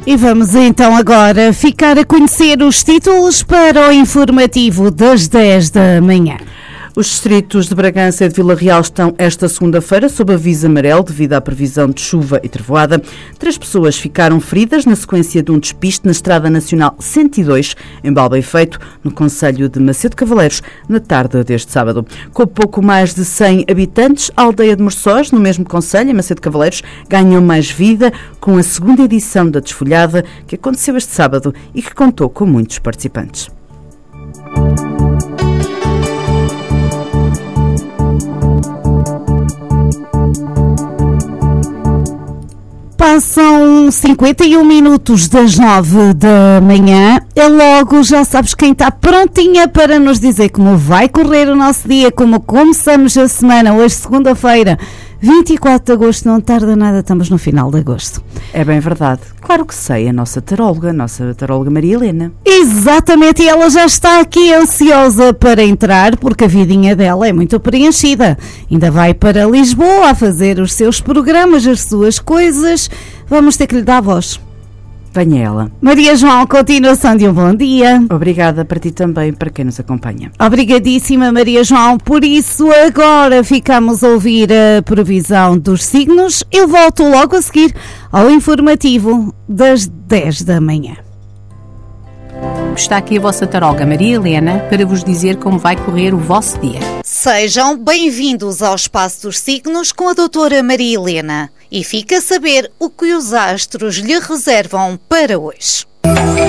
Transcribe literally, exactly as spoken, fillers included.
E vamos então agora ficar a conhecer os títulos para o informativo das dez da manhã. Os distritos de Bragança e de Vila Real estão esta segunda-feira sob aviso amarelo devido à previsão de chuva e trevoada. Três pessoas ficaram feridas na sequência de um despiste na Estrada Nacional cento e dois, em Balbem-Feito, no concelho de Macedo Cavaleiros, na tarde deste sábado. Com pouco mais de cem habitantes, a aldeia de Morçós, no mesmo concelho, em Macedo Cavaleiros, ganhou mais vida com a segunda edição da Desfolhada, que aconteceu este sábado e que contou com muitos participantes. Passam cinquenta e um minutos das nove da manhã. É logo, já sabes quem está prontinha para nos dizer como vai correr o nosso dia, como começamos a semana, hoje segunda-feira, vinte e quatro de agosto, não tarda nada, estamos no final de agosto. É bem verdade. Claro que sei, a nossa taróloga, a nossa taróloga Maria Helena. Exatamente, e ela já está aqui ansiosa para entrar, porque a vidinha dela é muito preenchida. Ainda vai para Lisboa a fazer os seus programas, as suas coisas. Vamos ter que lhe dar a voz. Venha ela. Maria João, continuação de um bom dia. Obrigada para ti também, para quem nos acompanha. Obrigadíssima, Maria João. Por isso, agora ficamos a ouvir a previsão dos signos. Eu volto logo a seguir ao informativo das dez da manhã. Está aqui a vossa taróloga Maria Helena para vos dizer como vai correr o vosso dia. Sejam bem-vindos ao Espaço dos Signos com a doutora Maria Helena. E fica a saber o que os astros lhe reservam para hoje.